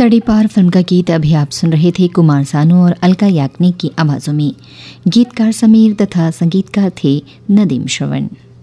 तड़ी पार फिल्म का गीत अभी आप सुन रहे थे कुमार सानू और अलका याग्निक की आवाज़ों में। गीतकार समीर तथा संगीतकार थे नदीम श्रवण।